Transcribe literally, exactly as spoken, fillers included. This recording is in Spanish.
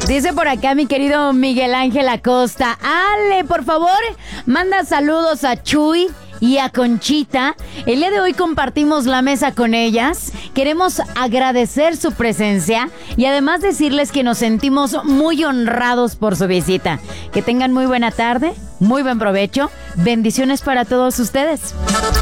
Dice por acá mi querido Miguel Ángel Acosta. Ale, por favor, manda saludos a Chuy y a Conchita. El día de hoy compartimos la mesa con ellas. Queremos agradecer su presencia y además decirles que nos sentimos muy honrados por su visita. Que tengan muy buena tarde, muy buen provecho. Bendiciones para todos ustedes.